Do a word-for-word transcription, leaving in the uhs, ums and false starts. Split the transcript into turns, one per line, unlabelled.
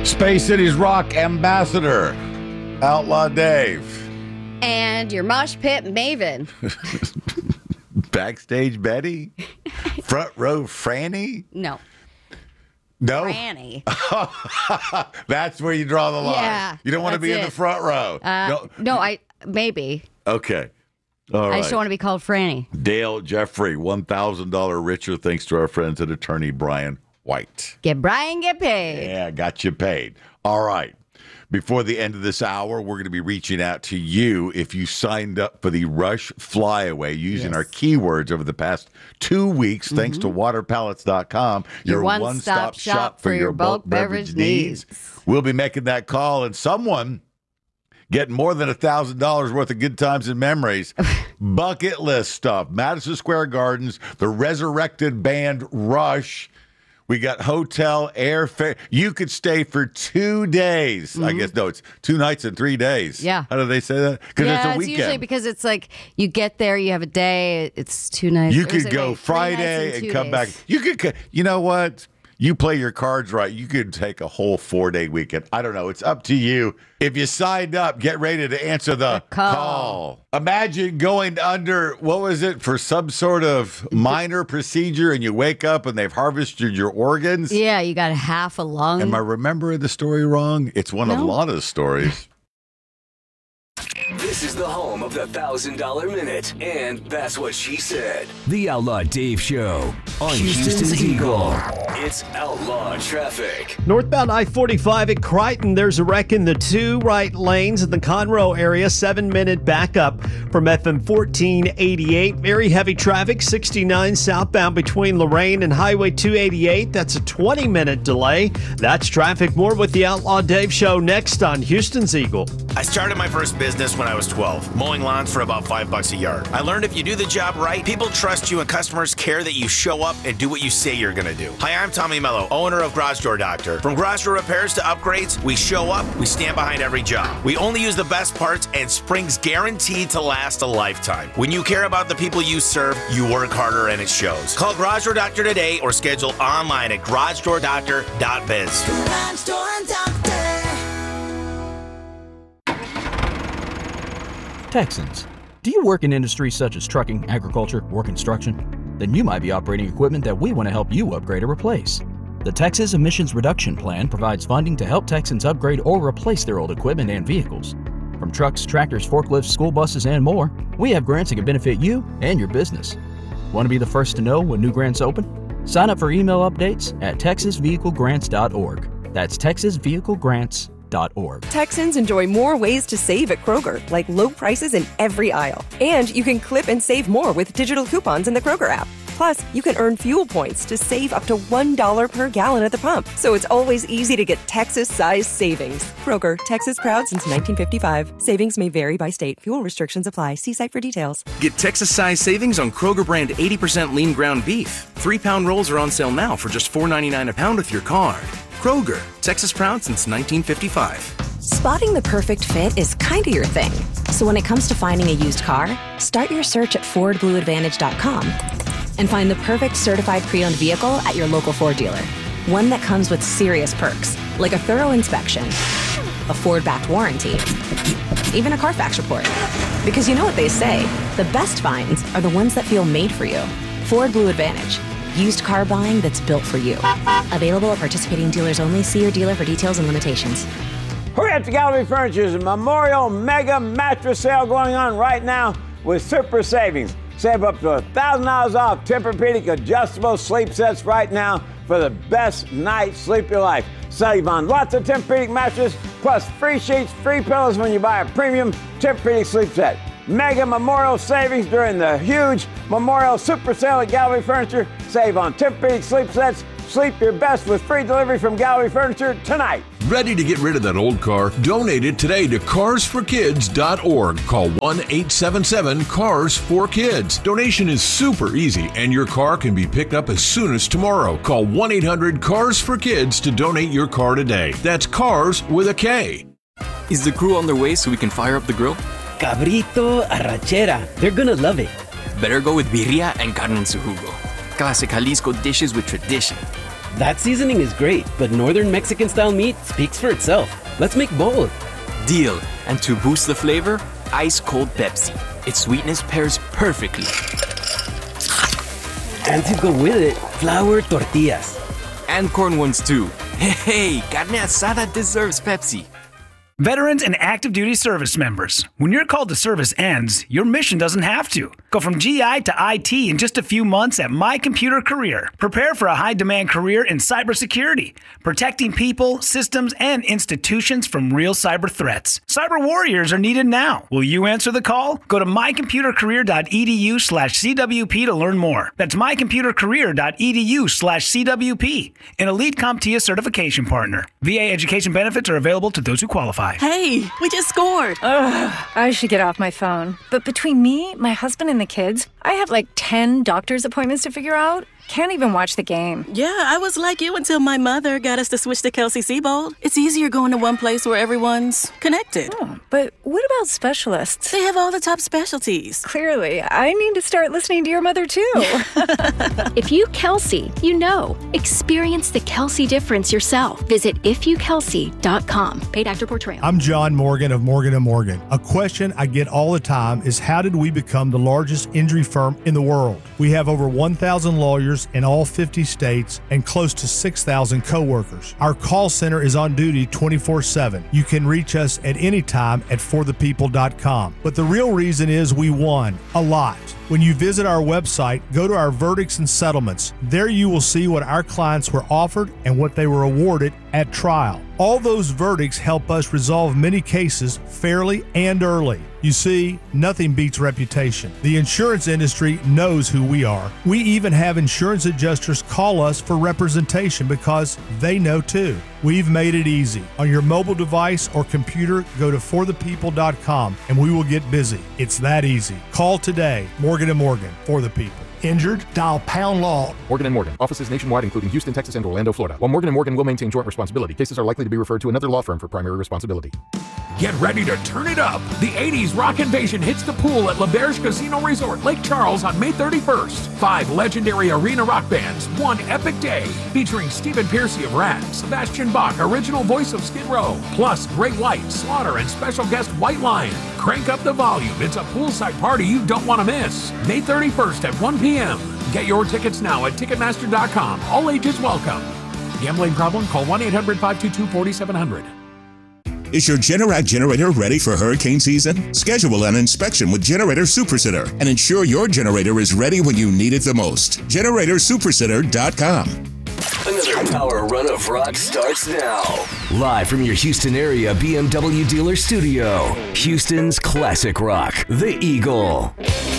Space City's rock ambassador, Outlaw Dave.
And your mosh pit maven.
Backstage Betty? Front row Franny?
No.
No?
Franny.
That's where you draw the line.
Yeah,
You don't want to
that's
be in
it.
the front row.
Uh,
no.
no, I maybe.
Okay. All right.
I just don't want to be called Franny.
Dale Jeffrey, one thousand dollars richer thanks to our friends at attorney Brian White.
Get Brian, get paid.
Yeah, got you paid. All right. Before the end of this hour, we're going to be reaching out to you if you signed up for the Rush Flyaway using
Yes.
our keywords over the past two weeks, mm-hmm. thanks to water pallets dot com,
Your
your
one-stop
one-stop
shop
shop for your bulk beverage needs. We'll be making that call, and someone getting more than one thousand dollars worth of good times and memories. Bucket list stuff. Madison Square Gardens, the resurrected band Rush. We got hotel, airfare. You could stay for two days. Mm-hmm. I guess, no, it's two nights and three days.
Yeah.
How do they say that? Because
yeah,
it's a
it's
weekend.
usually because it's like you get there, you have a day, it's two nights.
You
or is
could
it,
go
wait, three nights
Friday and
two
come
days.
back. You could, co- you know what? You play your cards right. You could take a whole four-day weekend. I don't know. It's up to you. If you signed up, get ready to answer the,
The call.
call. Imagine going under, what was it, for some sort of minor procedure, and you wake up and they've harvested your organs.
Yeah, you got half a lung.
Am I remembering the story wrong? It's one of
No.
a lot of the stories.
This is the home of the one thousand dollars Minute, and that's what she said.
The Outlaw Dave Show on
Houston's
Houston's Eagle.
It's Outlaw Traffic.
Northbound I forty-five at Crichton, there's a wreck in the two right lanes in the Conroe area. Seven-minute backup from F M fourteen eighty-eight. Very heavy traffic, sixty-nine southbound between Lorraine and Highway two eighty-eight. That's a twenty-minute delay. That's traffic. More with the Outlaw Dave Show next on Houston's Eagle.
I started my first business when I was twelve, mowing lawns for about five bucks a yard. I learned if you do the job right, people trust you and customers care that you show up and do what you say you're gonna do. Hi, I'm Tommy Mello, owner of Garage Door Doctor. From garage door repairs to upgrades, we show up, we stand behind every job. We only use the best parts, and spring's guaranteed to last a lifetime. When you care about the people you serve, you work harder and it shows. Call Garage Door Doctor today or schedule online at garage door doctor dot biz.
Garage Door Doctor.
Texans, do you work in industries such as trucking, agriculture, or construction? Then you might be operating equipment that we want to help you upgrade or replace. The Texas Emissions Reduction Plan provides funding to help Texans upgrade or replace their old equipment and vehicles. From trucks, tractors, forklifts, school buses, and more, we have grants that can benefit you and your business. Want to be the first to know when new grants open? Sign up for email updates at texas vehicle grants dot org. That's texas vehicle grants dot org.
Texans enjoy more ways to save at Kroger, like low prices in every aisle. And you can clip and save more with digital coupons in the Kroger app. Plus, you can earn fuel points to save up to one dollar per gallon at the pump. So it's always easy to get Texas-sized savings. Kroger, Texas proud since nineteen fifty-five. Savings may vary by state. Fuel restrictions apply. See site for details.
Get Texas-sized savings on Kroger brand eighty percent lean ground beef. Three-pound rolls are on sale now for just four ninety-nine a pound with your card. Kroger, Texas proud since nineteen fifty-five.
Spotting the perfect fit is kind of your thing. So when it comes to finding a used car, start your search at ford blue advantage dot com and find the perfect certified pre-owned vehicle at your local Ford dealer. One that comes with serious perks, like a thorough inspection, a Ford-backed warranty, even a Carfax report. Because you know what they say, the best finds are the ones that feel made for you. Ford Blue Advantage. Used car buying that's built for you. Available at participating dealers only. See your dealer for details and limitations.
Hurry up to Gallery Furniture's Memorial Mega Mattress Sale going on right now with super savings. Save up to one thousand dollars off Tempur-Pedic adjustable sleep sets right now for the best night's sleep of your life. Save on lots of Tempur-Pedic mattresses, plus free sheets, free pillows when you buy a premium Tempur-Pedic sleep set. Mega Memorial savings during the huge Memorial Super Sale at Gallery Furniture. Save on Tempur-Pedic sleep sets. Sleep your best with free delivery from Gallery Furniture tonight.
Ready to get rid of that old car? Donate it today to cars for kids dot org. Call one eight seven seven cars for kids. Donation is super easy, and your car can be picked up as soon as tomorrow. Call one eight hundred cars for kids to donate your car today. That's cars with a K.
Is the crew on their way so we can fire up the grill?
Cabrito, arrachera. They're gonna love it.
Better go with birria and carne en su jugo. Classic Jalisco dishes with tradition.
That seasoning is great, but Northern Mexican-style meat speaks for itself. Let's make both.
Deal. And to boost the flavor, ice-cold Pepsi. Its sweetness pairs perfectly.
And to go with it, flour tortillas.
And corn ones too. Hey, carne asada deserves Pepsi.
Veterans and active duty service members, when your call to service ends, your mission doesn't have to. Go from G I to I T in just a few months at My Computer Career. Prepare for a high-demand career in cybersecurity, protecting people, systems, and institutions from real cyber threats. Cyber warriors are needed now. Will you answer the call? Go to mycomputercareer.edu slash CWP to learn more. That's mycomputercareer.edu slash CWP, an Elite CompTIA certification partner. V A education benefits are available to those who qualify.
Hey, we just scored. Ugh, I should get off my phone. But between me, my husband, and the kids, I have like ten doctor's appointments to figure out. Can't even watch the game.
Yeah, I was like you until my mother got us to switch to Kelsey Seabold. It's easier going to one place where everyone's connected.
Oh, but what about specialists?
They have all the top specialties.
Clearly, I need to start listening to your mother too.
If you Kelsey, you know. Experience the Kelsey difference yourself. Visit if you kelsey dot com. Paid actor portrayal.
I'm John Morgan of Morgan and Morgan. A question I get all the time is, how did we become the largest injury firm in the world? We have over one thousand lawyers in all fifty states and close to six thousand coworkers. Our call center is on duty twenty-four seven. You can reach us at any time at for the people dot com. But the real reason is we won a lot. When you visit our website, go to our verdicts and settlements. There you will see what our clients were offered and what they were awarded at trial. All those verdicts help us resolve many cases fairly and early. You see, nothing beats reputation. The insurance industry knows who we are. We even have insurance adjusters call us for representation because they know too. We've made it easy. On your mobile device or computer, go to for the people dot com and we will get busy. It's that easy. Call today. Morgan and Morgan, for the people. Injured? Dial pound law.
Morgan and Morgan. Offices nationwide, including Houston, Texas, and Orlando, Florida. While Morgan and Morgan will maintain joint responsibility, cases are likely to be referred to another law firm for primary responsibility.
Get ready to turn it up. The eighties rock invasion hits the pool at L'Auberge Casino Resort, Lake Charles on May thirty-first. Five legendary arena rock bands, one epic day, featuring Stephen Pearcy of Rat, Sebastian Bach, original voice of Skid Row, plus Great White, Slaughter, and special guest White Lion. Crank up the volume. It's a poolside party you don't want to miss. May thirty-first at one p.m. Get your tickets now at Ticketmaster dot com. All ages welcome. Gambling problem? Call one eight hundred five two two four seven zero zero.
Is your Generac generator ready for hurricane season? Schedule an inspection with Generator Supersitter and ensure your generator is ready when you need it the most. Generator Supersitter dot com.
Another power run of rock starts now.
Live from your Houston area B M W dealer studio, Houston's classic rock, The Eagle.